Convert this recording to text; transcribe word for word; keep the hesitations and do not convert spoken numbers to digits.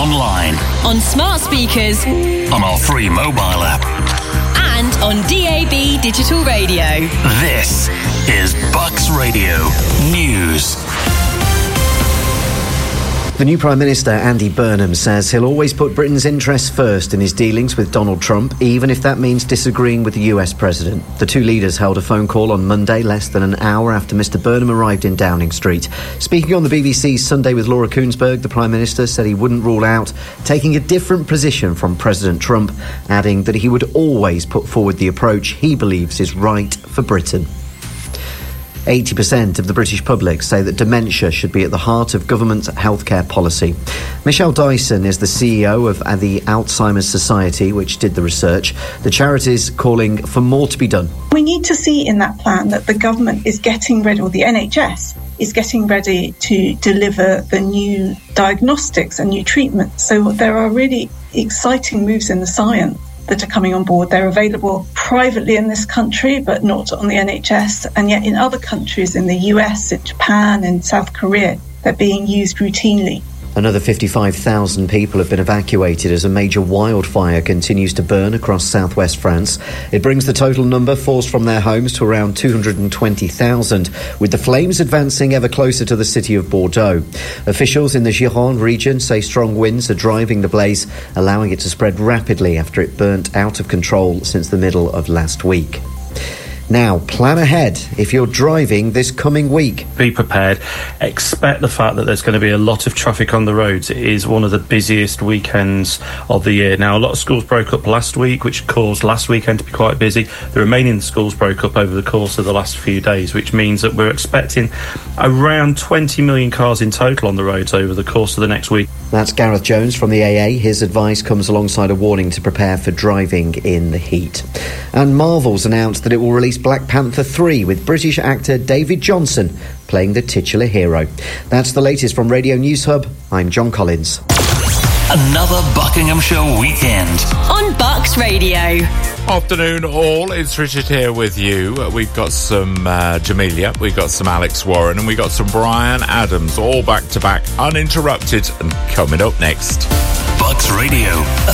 online, on smart speakers, on our free mobile app, and on D A B digital radio. This is Bucks Radio News. The new Prime Minister, Andy Burnham, says he'll always put Britain's interests first in his dealings with Donald Trump, even if that means disagreeing with the U S President. The two leaders held a phone call on Monday, less than an hour after Mr Burnham arrived in Downing Street. Speaking on the B B C's Sunday with Laura Kuenssberg, the Prime Minister said he wouldn't rule out taking a different position from President Trump, adding that he would always put forward the approach he believes is right for Britain. eighty percent of the British public say that dementia should be at the heart of government healthcare policy. Michelle Dyson is the C E O of the Alzheimer's Society, which did the research. The charity's calling for more to be done. We need to see in that plan that the government is getting ready, or the N H S is getting ready to deliver the new diagnostics and new treatments. So there are really exciting moves in the science that are coming on board. They're available privately in this country, but not on the N H S. And yet in other countries, in the U S, in Japan, in South Korea, they're being used routinely. Another fifty-five thousand people have been evacuated as a major wildfire continues to burn across southwest France. It brings the total number forced from their homes to around two hundred twenty thousand, with the flames advancing ever closer to the city of Bordeaux. Officials in the Gironde region say strong winds are driving the blaze, allowing it to spread rapidly after it burnt out of control since the middle of last week. Now, plan ahead if you're driving this coming week. Be prepared. Expect the fact that there's going to be a lot of traffic on the roads. It is one of the busiest weekends of the year. Now, a lot of schools broke up last week, which caused last weekend to be quite busy. The remaining schools broke up over the course of the last few days, which means that we're expecting around twenty million cars in total on the roads over the course of the next week. That's Gareth Jones from the A A. His advice comes alongside a warning to prepare for driving in the heat. And Marvel's announced that it will release Black Panther three with British actor David Johnson playing the titular hero. That's the latest from Radio News Hub. I'm John Collins. Another Buckinghamshire weekend on Bucks Radio. Afternoon all, it's Richard here with you. We've got some uh, Jamelia, we've got some Alex Warren, and we've got some Brian Adams, all back to back, uninterrupted, and coming up next. Bucks Radio, a